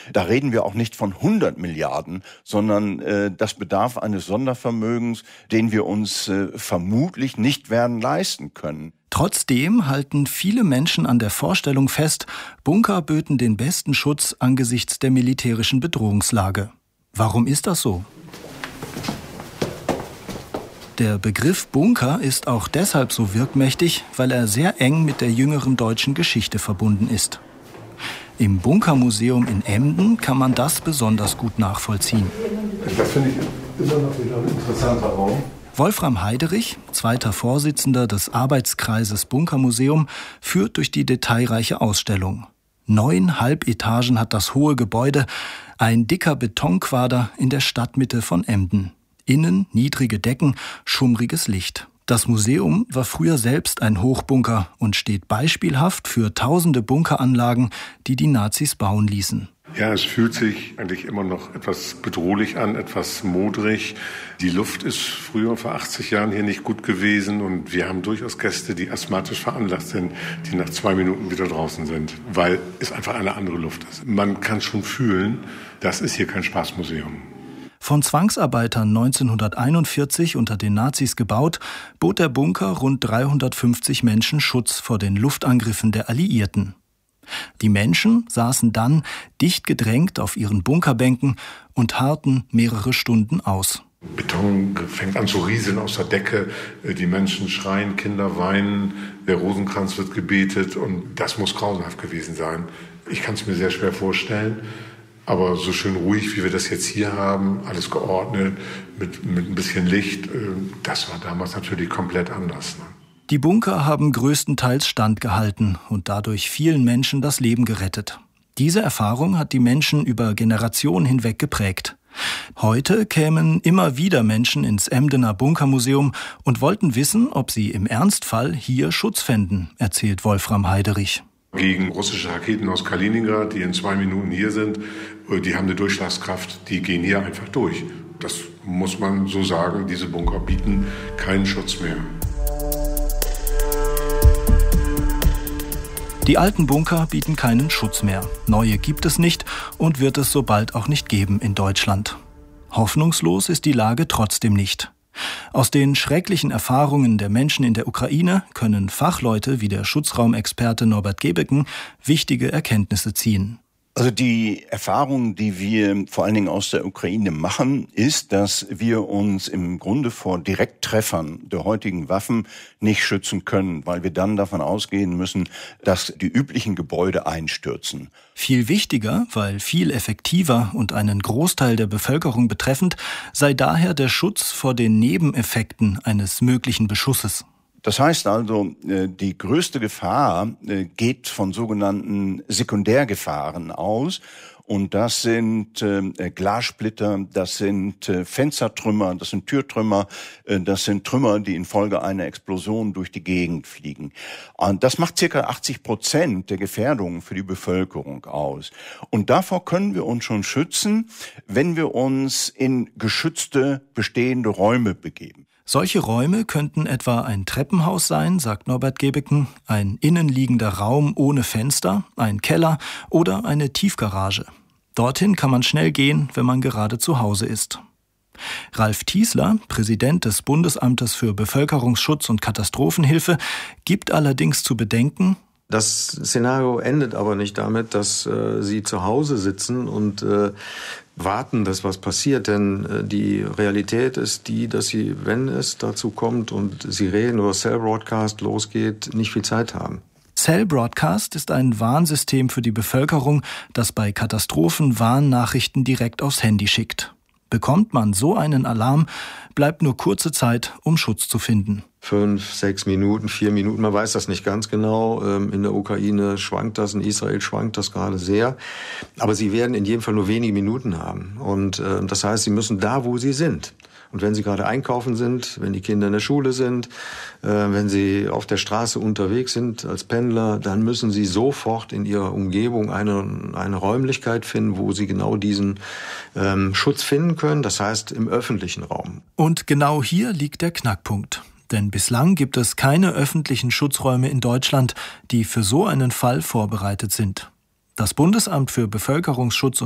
Da reden wir auch nicht von 100 Milliarden, sondern das bedarf eines Sondervermögens, den wir uns vermutlich nicht werden leisten können. Trotzdem halten viele Menschen an der Vorstellung fest, Bunker böten den besten Schutz angesichts der militärischen Bedrohungslage. Warum ist das so? Der Begriff Bunker ist auch deshalb so wirkmächtig, weil er sehr eng mit der jüngeren deutschen Geschichte verbunden ist. Im Bunkermuseum in Emden kann man das besonders gut nachvollziehen. Das finde ich immer noch wieder ein interessanter Raum. Wolfram Heiderich, zweiter Vorsitzender des Arbeitskreises Bunkermuseum, führt durch die detailreiche Ausstellung. 9 Halbetagen hat das hohe Gebäude, ein dicker Betonquader in der Stadtmitte von Emden. Innen niedrige Decken, schummriges Licht. Das Museum war früher selbst ein Hochbunker und steht beispielhaft für tausende Bunkeranlagen, die die Nazis bauen ließen. Ja, es fühlt sich eigentlich immer noch etwas bedrohlich an, etwas modrig. Die Luft ist früher vor 80 Jahren hier nicht gut gewesen und wir haben durchaus Gäste, die asthmatisch veranlagt sind, die nach 2 Minuten wieder draußen sind, weil es einfach eine andere Luft ist. Man kann schon fühlen, das ist hier kein Spaßmuseum. Von Zwangsarbeitern 1941 unter den Nazis gebaut, bot der Bunker rund 350 Menschen Schutz vor den Luftangriffen der Alliierten. Die Menschen saßen dann dicht gedrängt auf ihren Bunkerbänken und harrten mehrere Stunden aus. Beton fängt an zu rieseln aus der Decke, die Menschen schreien, Kinder weinen, der Rosenkranz wird gebetet und das muss grauenhaft gewesen sein. Ich kann es mir sehr schwer vorstellen. Aber so schön ruhig, wie wir das jetzt hier haben, alles geordnet, mit ein bisschen Licht, das war damals natürlich komplett anders. Die Bunker haben größtenteils standgehalten und dadurch vielen Menschen das Leben gerettet. Diese Erfahrung hat die Menschen über Generationen hinweg geprägt. Heute kämen immer wieder Menschen ins Emdener Bunkermuseum und wollten wissen, ob sie im Ernstfall hier Schutz fänden, erzählt Wolfram Heiderich. Gegen russische Raketen aus Kaliningrad, die in 2 Minuten hier sind, die haben eine Durchschlagskraft, die gehen hier einfach durch. Das muss man so sagen, diese Bunker bieten keinen Schutz mehr. Die alten Bunker bieten keinen Schutz mehr. Neue gibt es nicht und wird es so bald auch nicht geben in Deutschland. Hoffnungslos ist die Lage trotzdem nicht. Aus den schrecklichen Erfahrungen der Menschen in der Ukraine können Fachleute wie der Schutzraumexperte Norbert Gebeken wichtige Erkenntnisse ziehen. Also die Erfahrung, die wir vor allen Dingen aus der Ukraine machen, ist, dass wir uns im Grunde vor Direkttreffern der heutigen Waffen nicht schützen können, weil wir dann davon ausgehen müssen, dass die üblichen Gebäude einstürzen. Viel wichtiger, weil viel effektiver und einen Großteil der Bevölkerung betreffend, sei daher der Schutz vor den Nebeneffekten eines möglichen Beschusses. Das heißt also, die größte Gefahr geht von sogenannten Sekundärgefahren aus. Und das sind Glassplitter, das sind Fenstertrümmer, das sind Türtrümmer, das sind Trümmer, die infolge einer Explosion durch die Gegend fliegen. Und das macht ca. 80% der Gefährdung für die Bevölkerung aus. Und davor können wir uns schon schützen, wenn wir uns in geschützte bestehende Räume begeben. Solche Räume könnten etwa ein Treppenhaus sein, sagt Norbert Gebeken, ein innenliegender Raum ohne Fenster, ein Keller oder eine Tiefgarage. Dorthin kann man schnell gehen, wenn man gerade zu Hause ist. Ralf Tiesler, Präsident des Bundesamtes für Bevölkerungsschutz und Katastrophenhilfe, gibt allerdings zu bedenken: Das Szenario endet aber nicht damit, dass Sie zu Hause sitzen und warten, dass was passiert, denn die Realität ist die, dass Sie, wenn es dazu kommt und Sie reden oder Cell Broadcast losgeht, nicht viel Zeit haben. Cell Broadcast ist ein Warnsystem für die Bevölkerung, das bei Katastrophen Warnnachrichten direkt aufs Handy schickt. Bekommt man so einen Alarm, bleibt nur kurze Zeit, um Schutz zu finden. 5, 6 Minuten, 4 Minuten, man weiß das nicht ganz genau. In der Ukraine schwankt das, in Israel schwankt das gerade sehr. Aber sie werden in jedem Fall nur wenige Minuten haben. Und das heißt, sie müssen da, wo sie sind. Und wenn sie gerade einkaufen sind, wenn die Kinder in der Schule sind, wenn sie auf der Straße unterwegs sind als Pendler, dann müssen sie sofort in ihrer Umgebung eine Räumlichkeit finden, wo sie genau diesen Schutz finden können. Das heißt im öffentlichen Raum. Und genau hier liegt der Knackpunkt. Denn bislang gibt es keine öffentlichen Schutzräume in Deutschland, die für so einen Fall vorbereitet sind. Das Bundesamt für Bevölkerungsschutz und